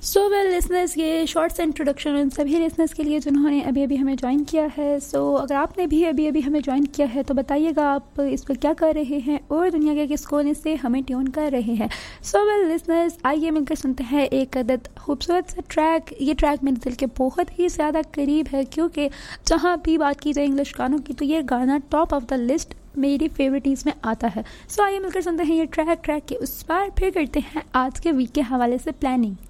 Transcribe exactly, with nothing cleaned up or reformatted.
So well listeners, ये shorts introduction उन सभी लिसनर्स के लिए जिन्होंने अभी अभी हमें ज्वाइन किया है। सो so, अगर आपने भी अभी अभी हमें ज्वाइन किया है तो बताइएगा आप इस पर क्या कर रहे हैं और दुनिया के किस कोने से हमें ट्यून कर रहे हैं। सो वेल लिसनर्स, आइए मिलकर सुनते हैं एक अदद खूबसूरत सा ट्रैक। ये ट्रैक मेरे दिल के बहुत ही ज़्यादा करीब है, क्योंकि जहाँ भी बात की जाए इंग्लिश गानों की तो ये गाना टॉप ऑफ द लिस्ट मेरी फेवरेटीज़ में आता है। सो so, आइए मिलकर सुनते हैं ये ट्रैक। ट्रैक के उस पार फिर करते हैं आज के वीक के हवाले से प्लानिंग।